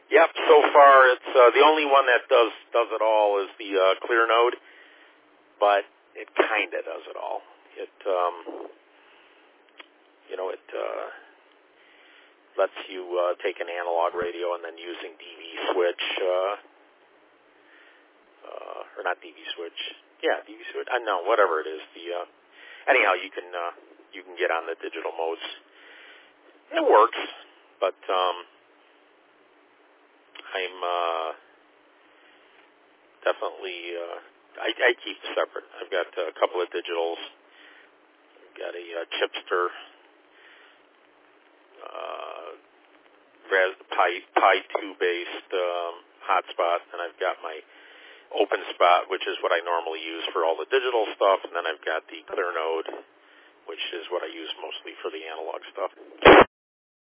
Yep. So far, it's the only one that does it all is the ClearNode, but it kind of does it all. It it lets you take an analog radio and then using DV switch, or not DV switch. Yeah, DV switch. No, whatever it is. Anyhow, you can get on the digital modes. It works, but I'm definitely I keep separate. I've got a couple of digitals. I've got a Chipster Pi 2 based hotspot, and I've got my OpenSpot, which is what I normally use for all the digital stuff, and then I've got the ClearNode, which is what I use mostly for the analog stuff.